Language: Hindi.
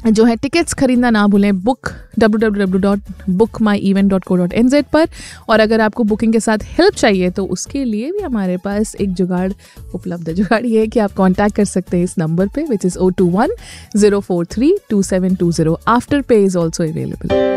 जो है टिकट्स खरीदना ना भूलें, बुक www.bookmyevent.co.nz पर। और अगर आपको बुकिंग के साथ हेल्प चाहिए तो उसके लिए भी हमारे पास एक जुगाड़ उपलब्ध है। जुगाड़ ये है कि आप कांटेक्ट कर सकते हैं इस नंबर पे, विच इज़ 021-043-2720। आफ्टर पे इज़ ऑल्सो अवेलेबल।